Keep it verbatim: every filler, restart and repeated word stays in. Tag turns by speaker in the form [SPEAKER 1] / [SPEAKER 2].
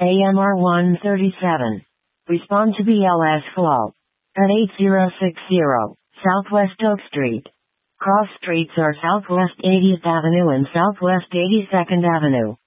[SPEAKER 1] A M R one thirty-seven. Respond to B L S flow. At eighty sixty Southwest Oak Street. Cross streets are Southwest eightieth Avenue and Southwest eighty-second Avenue.